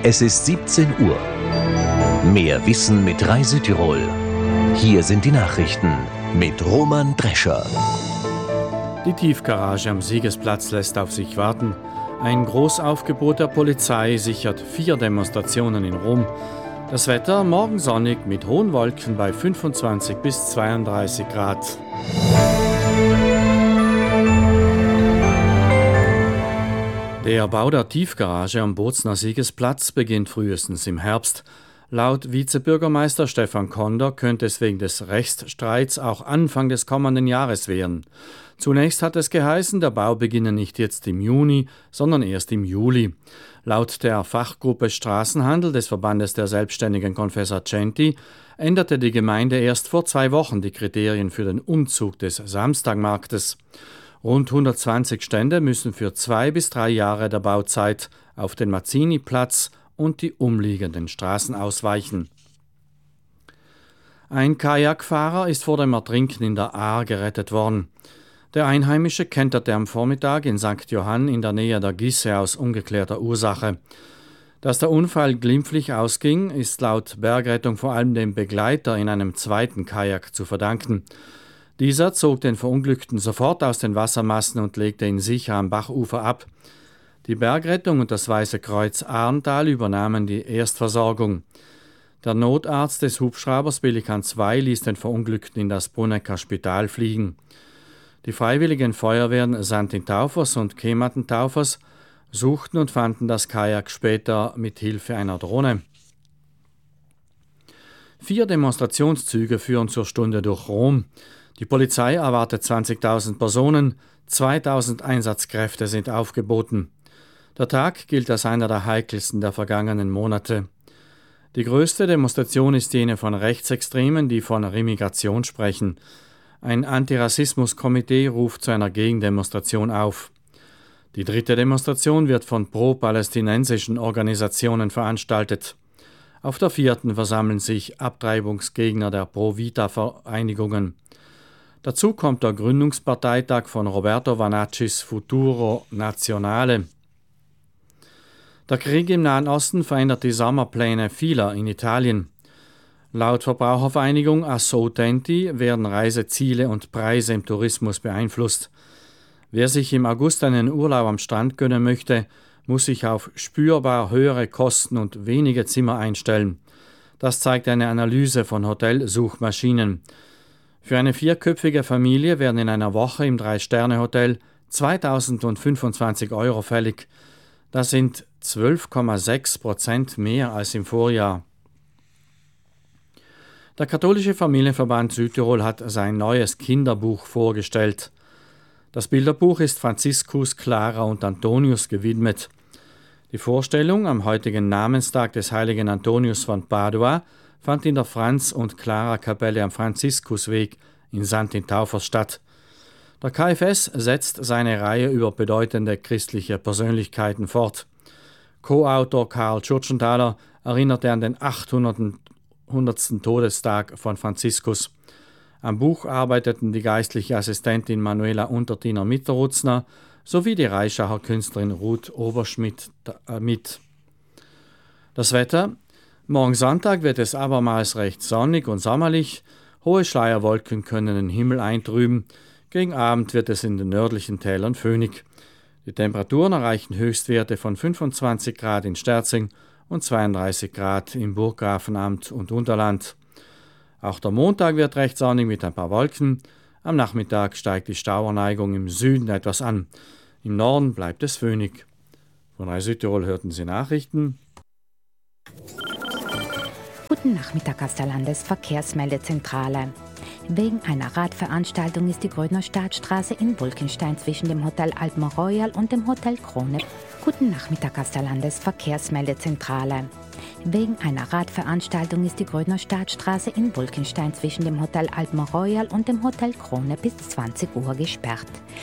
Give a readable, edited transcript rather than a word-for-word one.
Es ist 17 Uhr. Mehr Wissen mit Rai Südtirol. Hier sind die Nachrichten mit Roman Drescher. Die Tiefgarage am Siegesplatz lässt auf sich warten. Ein Großaufgebot der Polizei sichert 4 Demonstrationen in Rom. Das Wetter morgen sonnig mit hohen Wolken bei 25 bis 32 Grad. Der Bau der Tiefgarage am Bozner Siegesplatz beginnt frühestens im Herbst. Laut Vizebürgermeister Stefan Konder könnte es wegen des Rechtsstreits auch Anfang des kommenden Jahres werden. Zunächst hat es geheißen, der Bau beginne nicht jetzt im Juni, sondern erst im Juli. Laut der Fachgruppe Straßenhandel des Verbandes der selbstständigen Confesercenti änderte die Gemeinde erst vor 2 Wochen die Kriterien für den Umzug des Samstagmarktes. Rund 120 Stände müssen für 2 bis 3 Jahre der Bauzeit auf den Mazzini-Platz und die umliegenden Straßen ausweichen. Ein Kajakfahrer ist vor dem Ertrinken in der Ahr gerettet worden. Der Einheimische kenterte am Vormittag in St. Johann in der Nähe der Gisse aus ungeklärter Ursache. Dass der Unfall glimpflich ausging, ist laut Bergrettung vor allem dem Begleiter in einem zweiten Kajak zu verdanken. Dieser zog den Verunglückten sofort aus den Wassermassen und legte ihn sicher am Bachufer ab. Die Bergrettung und das Weiße Kreuz Arntal übernahmen die Erstversorgung. Der Notarzt des Hubschraubers Pelikan 2 ließ den Verunglückten in das Brunnecker Spital fliegen. Die freiwilligen Feuerwehren St. Taufers und Kematen Taufers suchten und fanden das Kajak später mit Hilfe einer Drohne. 4 Demonstrationszüge führen zur Stunde durch Rom. Die Polizei erwartet 20.000 Personen, 2.000 Einsatzkräfte sind aufgeboten. Der Tag gilt als einer der heikelsten der vergangenen Monate. Die größte Demonstration ist jene von Rechtsextremen, die von Remigration sprechen. Ein Antirassismus-Komitee ruft zu einer Gegendemonstration auf. Die 3. Demonstration wird von pro-palästinensischen Organisationen veranstaltet. Auf der 4. versammeln sich Abtreibungsgegner der Pro-Vita-Vereinigungen. Dazu kommt der Gründungsparteitag von Roberto Vanaccis Futuro Nazionale. Der Krieg im Nahen Osten verändert die Sommerpläne vieler in Italien. Laut Verbrauchervereinigung Assoutenti werden Reiseziele und Preise im Tourismus beeinflusst. Wer sich im August einen Urlaub am Strand gönnen möchte, muss sich auf spürbar höhere Kosten und wenige Zimmer einstellen. Das zeigt eine Analyse von Hotelsuchmaschinen. Für eine 4-köpfige Familie werden in einer Woche im 3-Sterne-Hotel 2.025 € fällig. Das sind 12,6% mehr als im Vorjahr. Der katholische Familienverband Südtirol hat sein neues Kinderbuch vorgestellt. Das Bilderbuch ist Franziskus, Clara und Antonius gewidmet. Die Vorstellung am heutigen Namenstag des heiligen Antonius von Padua fand in der Franz- und Clara-Kapelle am Franziskusweg in St. Taufers statt. Der KfS setzt seine Reihe über bedeutende christliche Persönlichkeiten fort. Co-Autor Karl Tschurtschenthaler erinnerte an den 800. Todestag von Franziskus. Am Buch arbeiteten die geistliche Assistentin Manuela Untertiner-Mitterutzner sowie die Reischacher Künstlerin Ruth Oberschmidt mit. Das Wetter: Morgen Sonntag wird es abermals recht sonnig und sommerlich. Hohe Schleierwolken können den Himmel eintrüben. Gegen Abend wird es in den nördlichen Tälern föhnig. Die Temperaturen erreichen Höchstwerte von 25 Grad in Sterzing und 32 Grad im Burggrafenamt und Unterland. Auch der Montag wird recht sonnig mit ein paar Wolken. Am Nachmittag steigt die Stauerneigung im Süden etwas an. Im Norden bleibt es föhnig. Von Rai Südtirol hörten Sie Nachrichten. Guten Nachmittag aus der Landesverkehrsmeldezentrale. Wegen einer Radveranstaltung ist die Grödner Staatsstraße in Wolkenstein zwischen dem Hotel Alpen Royal und dem Hotel Krone. Guten Nachmittag aus der Landesverkehrsmeldezentrale. Wegen einer Radveranstaltung ist die Grödner Staatsstraße in Wolkenstein zwischen dem Hotel Alpen Royal und dem Hotel Krone bis 20 Uhr gesperrt.